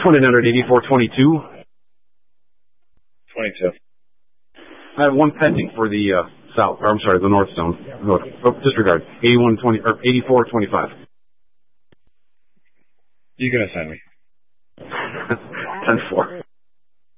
$1,984.22. 22. I have one pending for the the North Zone. Disregard. 84.25. You can assign me. 10-4.